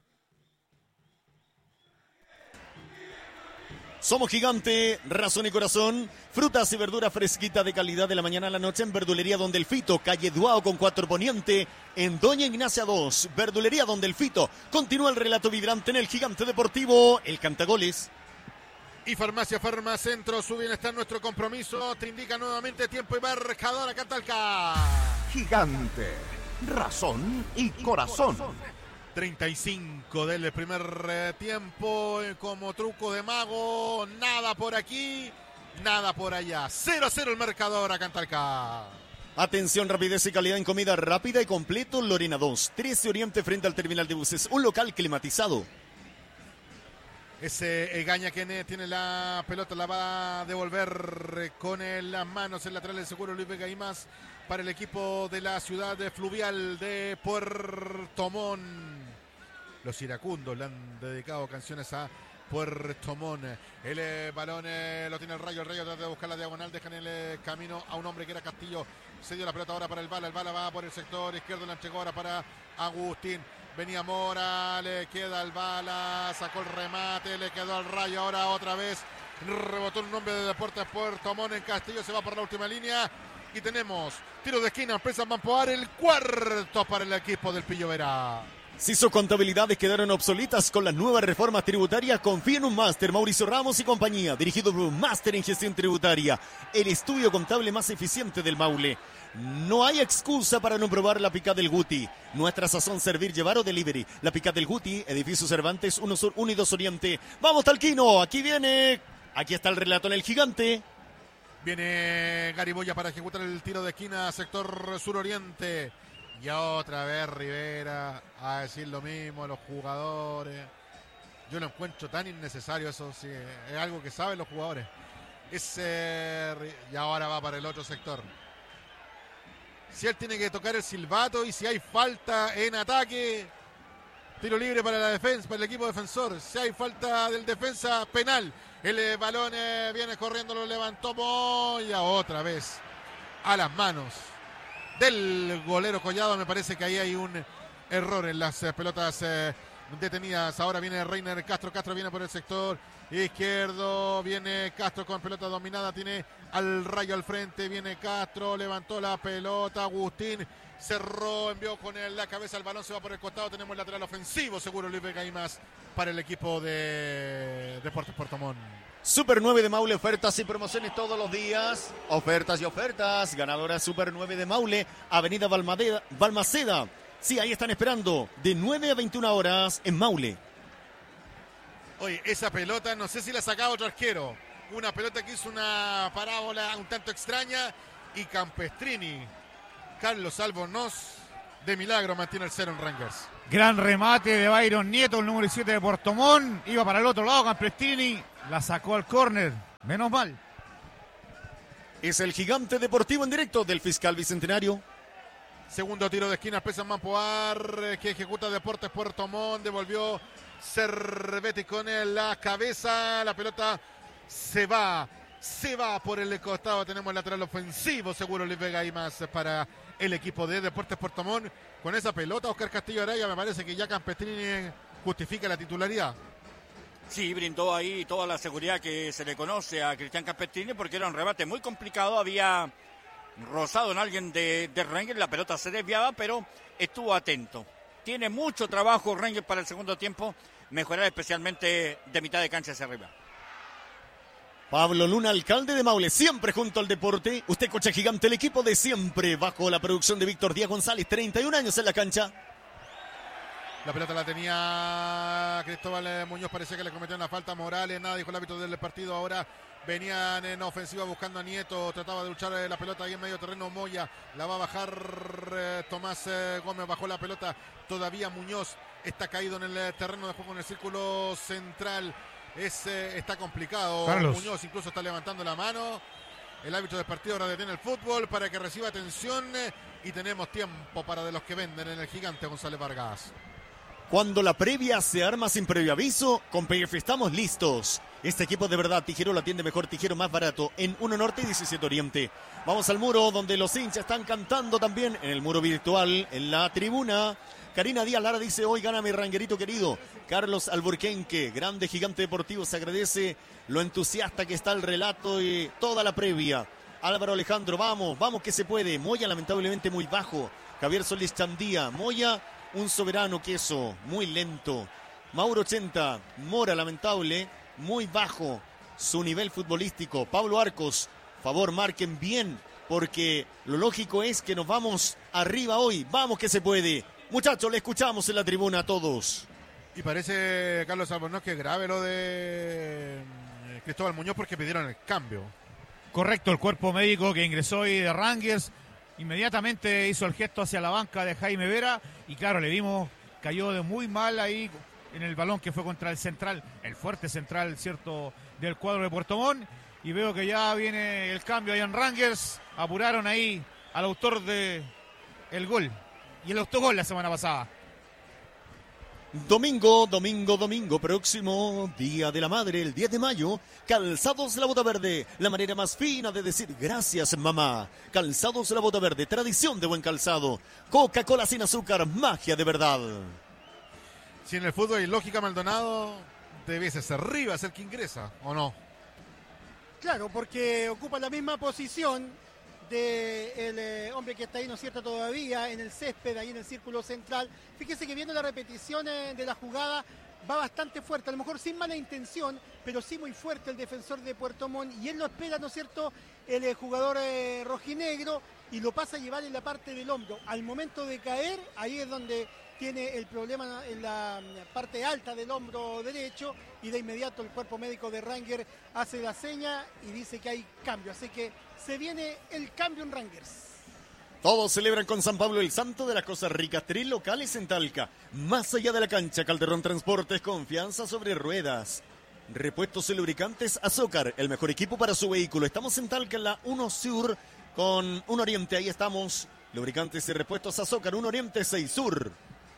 Somos Gigante, razón y corazón. Frutas y verduras fresquitas de calidad de la mañana a la noche en Verdulería Don Delfito, calle Duao con cuatro Poniente, en Doña Ignacia dos. Verdulería Don Delfito. Continúa el relato vibrante en el Gigante Deportivo, el Cantagoles. Y Farmacia Farmacentro, su bienestar, nuestro compromiso. Te indica nuevamente tiempo y marcador a Catalca. Gigante, razón y corazón. treinta y cinco del primer eh, tiempo, eh, como truco de mago, nada por aquí, nada por allá. cero a cero el marcador a Cantalca. Atención, rapidez y calidad en comida rápida y completo. Lorena dos, trece Oriente frente al terminal de buses, un local climatizado. Ese Egaña que tiene la pelota, la va a devolver eh, con eh, las manos el lateral del seguro Luis Vega y más para el equipo de la ciudad fluvial de Puerto Montt. Los iracundos le han dedicado canciones a Puerto Montt. El eh, balón eh, lo tiene el Rayo. El Rayo trata de buscar la diagonal. Dejan el eh, camino a un hombre que era Castillo. Se dio la pelota ahora para el bala. El bala va por el sector izquierdo. La entregó ahora para Agustín. Venía Mora. Le queda el bala. Sacó el remate. Le quedó al Rayo. Ahora otra vez. Rebotó un hombre de Deportes Puerto Montt en Castillo. Se va por la última línea. Y tenemos tiro de esquina. Empieza a Mampoar. El cuarto para el equipo del Pillo Vera. Si sus contabilidades quedaron obsoletas con las nuevas reformas tributarias, confía en un máster, Mauricio Ramos y compañía, dirigido por un máster en gestión tributaria, el estudio contable más eficiente del Maule. No hay excusa para no probar la picada del Guti. Nuestra sazón, servir, llevar o delivery. La picada del Guti, edificio Cervantes, uno Sur, uno y dos Oriente. ¡Vamos, Talquino! Aquí viene, aquí está el relato en el Gigante. Viene Gariboya para ejecutar el tiro de esquina, sector suroriente. Y otra vez Rivera a decir lo mismo a los jugadores. Yo lo encuentro tan innecesario eso, sí, es algo que saben los jugadores. Ese, y ahora va para el otro sector. Si él tiene que tocar el silbato y si hay falta en ataque, tiro libre para la defensa, para el equipo defensor. Si hay falta del defensa, penal. El eh, balón eh, viene corriendo, lo levantó Moya otra vez a las manos del golero Collado. Me parece que ahí hay un error en las eh, pelotas eh, detenidas. Ahora viene Reiner Castro. Castro viene por el sector izquierdo. Viene Castro con pelota dominada. Tiene al Rayo al frente. Viene Castro. Levantó la pelota. Agustín cerró, envió con la cabeza, el balón se va por el costado, tenemos el lateral ofensivo, seguro Luis Vega y más para el equipo de Deportes Puerto Montt. Super nueve de Maule, ofertas y promociones todos los días. Ofertas y ofertas. Ganadora Super nueve de Maule, Avenida Balmadeda, Balmaceda. Sí, ahí están esperando, de nueve a veintiuna horas en Maule. Oye, esa pelota, no sé si la sacaba otro arquero. Una pelota que hizo una parábola un tanto extraña y Campestrini, Carlos Albornoz, de milagro mantiene el cero en Rangers. Gran remate de Byron Nieto, el número siete de Puerto Montt. Iba para el otro lado, Campestrini la sacó al córner. Menos mal. Es el Gigante Deportivo en directo del Fiscal Bicentenario. Segundo tiro de esquina, Pesa Mampoar, que ejecuta Deportes Puerto Montt. Devolvió Cervetti con la cabeza. La pelota se va, se va por el costado. Tenemos el lateral ofensivo, seguro Luis Vega y más para el equipo de Deportes Puerto Montt. Con esa pelota, Oscar Castillo Araya, me parece que ya Campestrini justifica la titularidad. Sí, brindó ahí toda la seguridad que se le conoce a Cristian Campestrini, porque era un rebate muy complicado. Había rozado en alguien de, de Rangers, la pelota se desviaba, pero estuvo atento. Tiene mucho trabajo Rangers para el segundo tiempo, mejorar especialmente de mitad de cancha hacia arriba. Pablo Luna, alcalde de Maule, siempre junto al deporte. Usted, Coche Gigante, el equipo de siempre, bajo la producción de Víctor Díaz González, treinta y un años en la cancha. La pelota la tenía Cristóbal Muñoz, parecía que le cometió una falta. Morales, nada dijo el árbitro del partido. Ahora venían en ofensiva buscando a Nieto, trataba de luchar la pelota ahí en medio terreno. Moya, la va a bajar eh, Tomás eh, Gómez, bajó la pelota. Todavía Muñoz está caído en el terreno de juego en el círculo central. Es, eh, está complicado. Carlos. Muñoz incluso está levantando la mano. El árbitro del partido ahora detiene el fútbol para que reciba atención eh, y tenemos tiempo para de los que venden en el Gigante González Vargas. Cuando la previa se arma sin previo aviso, con P F estamos listos. Este equipo de verdad, Tijero lo atiende mejor, Tijero más barato, en uno Norte y diecisiete Oriente. Vamos al muro, donde los hinchas están cantando también, en el muro virtual, en la tribuna. Karina Díaz Lara dice, hoy gana mi ranguerito querido. Carlos Alburquenque, grande Gigante Deportivo, se agradece lo entusiasta que está el relato y toda la previa. Álvaro Alejandro, vamos, vamos que se puede. Moya lamentablemente muy bajo. Javier Solís Chandía, Moya, un soberano queso, muy lento. Mauro ochenta, Mora lamentable, muy bajo su nivel futbolístico. Pablo Arcos, favor marquen bien, porque lo lógico es que nos vamos arriba hoy. Vamos que se puede. Muchachos, le escuchamos en la tribuna a todos. Y parece, Carlos Albornoz, que grave lo de Cristóbal Muñoz porque pidieron el cambio. Correcto, el cuerpo médico que ingresó hoy de Rangers inmediatamente hizo el gesto hacia la banca de Jaime Vera y claro, le vimos, cayó de muy mal ahí en el balón que fue contra el central, el fuerte central, cierto, del cuadro de Puerto Montt, y veo que ya viene el cambio ahí en Rangers. Apuraron ahí al autor de el gol y el autogol la semana pasada. Domingo, domingo, domingo próximo, Día de la Madre, el diez de mayo, Calzados La Bota Verde, la manera más fina de decir gracias mamá. Calzados La Bota Verde, tradición de buen calzado. Coca-Cola sin azúcar, magia de verdad. Si en el fútbol hay lógica, Maldonado debiese ser Rivas el que ingresa, ¿o no? Claro, porque ocupa la misma posición del eh, hombre que está ahí, ¿no es cierto?, todavía en el césped, ahí en el círculo central. Fíjese que viendo la repetición eh, de la jugada, va bastante fuerte, a lo mejor sin mala intención, pero sí muy fuerte el defensor de Puerto Montt, y él lo espera, ¿no es cierto?, el eh, jugador eh, rojinegro, y lo pasa a llevar en la parte del hombro. Al momento de caer, ahí es donde tiene el problema en la parte alta del hombro derecho, y de inmediato el cuerpo médico de Rangers hace la seña y dice que hay cambio, así que se viene el cambio en Rangers. Todos celebran con San Pablo el Santo de las Cosas Ricas, tres locales en Talca. Más allá de la cancha, Calderón Transportes, confianza sobre ruedas. Repuestos y lubricantes Azócar, el mejor equipo para su vehículo. Estamos en Talca, en la uno Sur, con un Oriente, ahí estamos. Lubricantes y repuestos Azócar, un Oriente, seis Sur.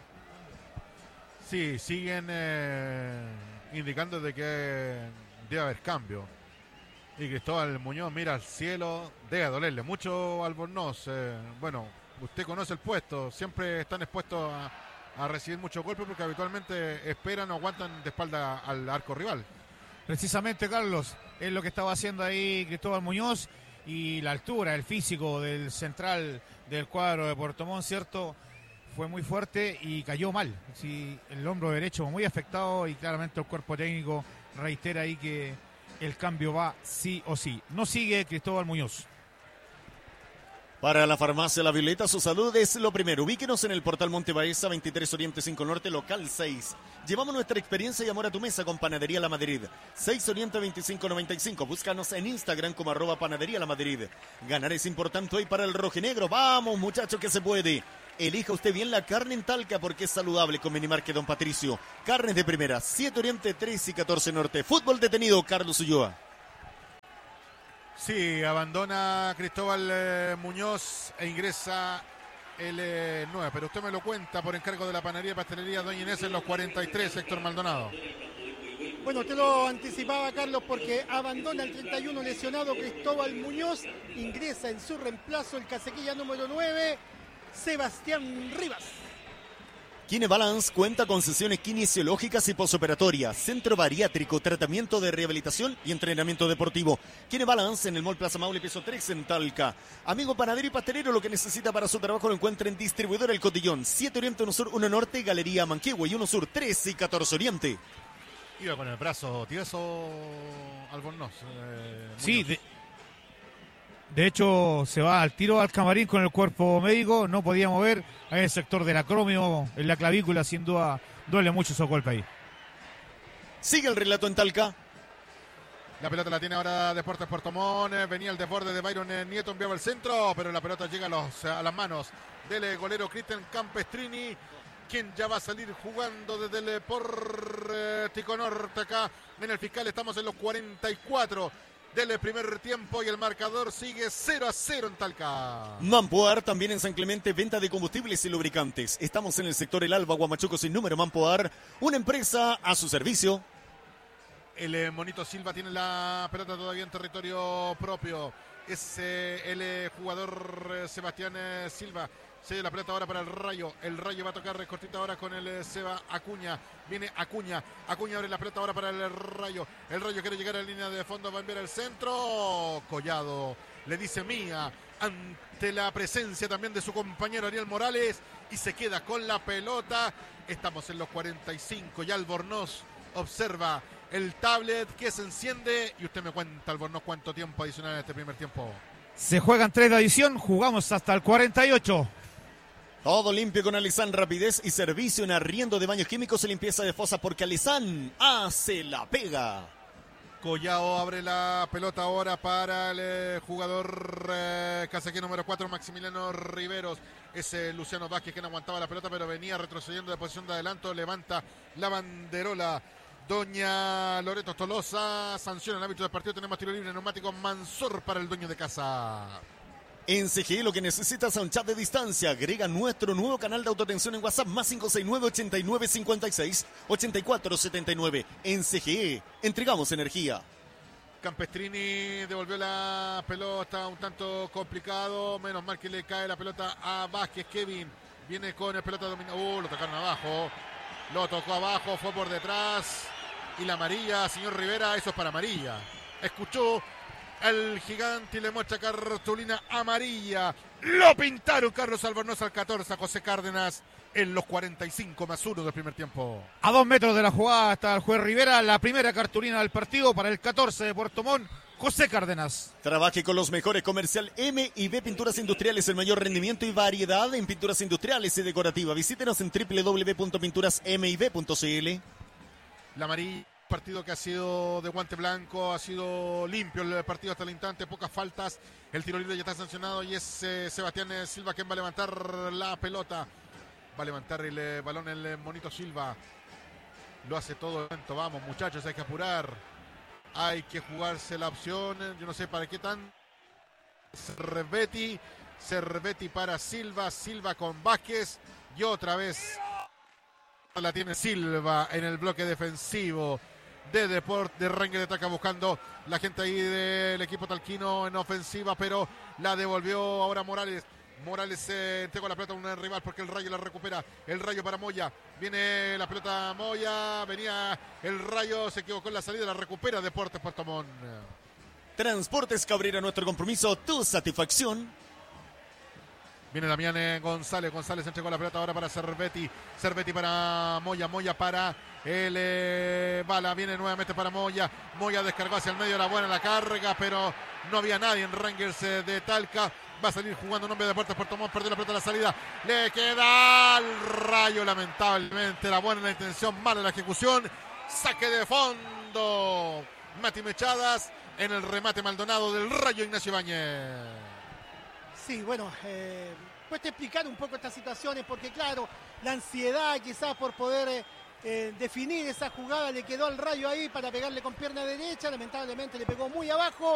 Sí, siguen eh, indicando de que debe haber cambio. Y Cristóbal Muñoz mira al cielo, debe dolerle mucho Albornoz. Eh, bueno, usted conoce el puesto, siempre están expuestos a, a recibir muchos golpes porque habitualmente esperan o aguantan de espalda al arco rival. Precisamente, Carlos, es lo que estaba haciendo ahí Cristóbal Muñoz, y la altura, el físico del central del cuadro de Puerto Montt, ¿cierto? Fue muy fuerte y cayó mal. Sí, el hombro derecho muy afectado y claramente el cuerpo técnico reitera ahí que el cambio va sí o sí. No sigue Cristóbal Muñoz. Para la farmacia La Violeta, su salud es lo primero. Ubíquenos en el portal Monte Baeza, veintitrés Oriente cinco Norte, local seis. Llevamos nuestra experiencia y amor a tu mesa con Panadería La Madrid. seis Oriente veinticinco noventa y cinco. Búscanos en Instagram como arroba Panadería La Madrid. Ganar es importante hoy para el rojinegro. Vamos, muchachos, que se puede. Elija usted bien la carne en Talca porque es saludable con Minimarque Don Patricio. Carnes de primera, siete Oriente, tres y catorce Norte. Fútbol detenido, Carlos Ulloa. Sí, abandona Cristóbal eh, Muñoz e ingresa el eh, nueve, pero usted me lo cuenta por encargo de la panadería y pastelería Doña Inés en los cuarenta y tres, Héctor Maldonado. Bueno, usted lo anticipaba, Carlos, porque abandona el treinta y uno lesionado Cristóbal Muñoz, ingresa en su reemplazo el caciquilla número nueve, Sebastián Rivas. Kinebalance cuenta con sesiones kinesiológicas y posoperatorias, centro bariátrico, tratamiento de rehabilitación y entrenamiento deportivo. Kinebalance en el Mall Plaza Maule, piso tres en Talca. Amigo panadero y pastelero, lo que necesita para su trabajo lo encuentra en Distribuidor El Cotillón. siete Oriente, uno Sur, uno Norte, Galería Manquehue y uno Sur, tres y catorce Oriente. Iba con el brazo tieso Albornoz. Eh, sí, de, de hecho se va al tiro al camarín con el cuerpo médico, no podía mover. Ahí el sector del acromio en la clavícula, sin duda duele mucho su golpe ahí. Sigue el relato en Talca. La pelota la tiene ahora Deportes Puerto Montt. Venía el desborde de Byron Nieto, enviaba el centro, pero la pelota llega a, los, a las manos del golero Cristian Campestrini, quien ya va a salir jugando desde el Pórtico Norte acá en el Fiscal. Estamos en los cuarenta y cuatro del primer tiempo y el marcador sigue cero a cero en Talca. Mampoar, también en San Clemente, venta de combustibles y lubricantes. Estamos en el sector El Alba, Huamachuco sin número. Mampoar, una empresa a su servicio. El eh, Monito Silva tiene la pelota todavía en territorio propio. Es eh, el eh, jugador eh, Sebastián eh, Silva. Se dio la pelota ahora para el Rayo. El Rayo va a tocar cortita ahora con el eh, Seba Acuña. Viene Acuña. Acuña abre la pelota ahora para el Rayo. El Rayo quiere llegar a la línea de fondo. Va a enviar el centro. Collado le dice mía ante la presencia también de su compañero Ariel Morales. Y se queda con la pelota. Estamos en los cuarenta y cinco. Y Albornoz observa el tablet que se enciende. Y usted me cuenta, Albornoz, cuánto tiempo adicional en este primer tiempo. Se juegan tres de adición. Jugamos hasta el cuarenta y ocho. Todo limpio con Alizán, rapidez y servicio en arriendo de baños químicos y limpieza de fosas, porque Alizán hace la pega. Collao abre la pelota ahora para el eh, jugador eh, casaquí número cuatro, Maximiliano Riveros. Ese Luciano Vázquez que no aguantaba la pelota, pero venía retrocediendo de posición de adelanto. Levanta la banderola doña Loreto Tolosa. Sanciona el árbitro del partido. Tenemos tiro libre neumático Mansor para el dueño de casa. En C G E lo que necesitas es un chat de distancia. Agrega nuestro nuevo canal de autoatención en WhatsApp más cinco seis nueve, ochenta y nueve, cincuenta y seis, ochenta y cuatro setenta y nueve. En C G E entregamos energía. Campestrini devolvió la pelota un tanto complicado. Menos mal que le cae la pelota a Vázquez. Kevin viene con el pelota dominada. Uh, lo tocaron abajo. Lo tocó abajo, fue por detrás. Y la amarilla, señor Rivera, eso es para amarilla. Escuchó el gigante y le muestra cartulina amarilla. Lo pintaron Carlos Albornoz al catorce a José Cárdenas en los cuarenta y cinco más uno del primer tiempo. A dos metros de la jugada está el juez Rivera. La primera cartulina del partido para el catorce de Puerto Montt, José Cárdenas. Trabaje con los mejores. Comercial M y B Pinturas Industriales, el mayor rendimiento y variedad en pinturas industriales y decorativas. Visítenos en doble u doble u doble u punto pinturas m y b punto c l. La amarilla, partido que ha sido de guante blanco, ha sido limpio el partido hasta el instante, pocas faltas. El tiro libre ya está sancionado y es eh, Sebastián eh, Silva quien va a levantar la pelota. Va a levantar el eh, balón el eh, Monito Silva. Lo hace todo lento. Vamos, muchachos, hay que apurar. Hay que jugarse la opción. Yo no sé para qué tan. Cervetti. Cervetti para Silva. Silva con Vázquez. Y otra vez la tiene Silva en el bloque defensivo de Deport de Ranger de Talca, buscando la gente ahí del equipo talquino en ofensiva, pero la devolvió ahora Morales. Morales eh, entregó la pelota a un rival porque el Rayo la recupera. El Rayo para Moya. Viene la pelota Moya. Venía el Rayo, se equivocó en la salida, la recupera Deportes Puerto Montt. Transportes Cabrera, nuestro compromiso, tu satisfacción. Viene Damián eh, González. González entregó la pelota ahora para Cervetti. Cervetti para Moya. Moya para el eh, Bala. Viene nuevamente para Moya. Moya descargó hacia el medio. La buena la carga, pero no había nadie en Rangers eh, de Talca. Va a salir jugando un hombre de Deportes Puerto Montt. Perdió la pelota a la salida. Le queda al Rayo, lamentablemente. La buena la intención, mala la ejecución. Saque de fondo. Mati Mechadas en el remate Maldonado del Rayo Ignacio Ibáñez. Sí, bueno, eh, cuesta explicar un poco estas situaciones porque claro, la ansiedad quizás por poder eh, eh, definir esa jugada le quedó al Rayo ahí para pegarle con pierna derecha, lamentablemente le pegó muy abajo.